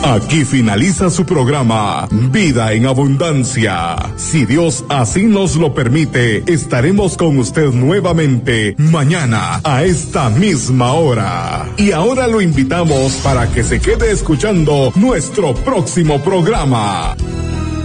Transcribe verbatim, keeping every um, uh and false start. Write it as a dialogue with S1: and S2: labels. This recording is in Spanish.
S1: Aquí finaliza su programa Vida en Abundancia. Si Dios así nos lo permite, estaremos con usted nuevamente mañana a esta misma hora. Y ahora lo invitamos para que se quede escuchando nuestro próximo programa.